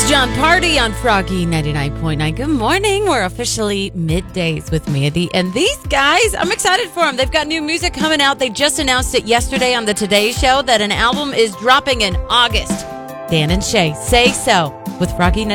John Party on Froggy 99.9. Good morning. We're officially middays with Mandy. And these guys, I'm excited for them. They've got new music coming out. They just announced it yesterday on the Today Show that an album is dropping in August. Dan and Shay, Say So with Froggy 99.9.